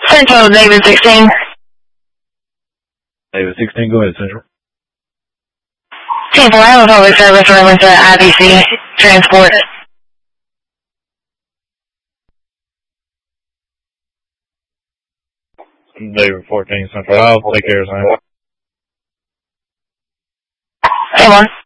Central, David 16. David 16, go ahead, Central. 10-4, I have a public service reference to IBC transport. David 14, Central. I'll take care of that. 10-1.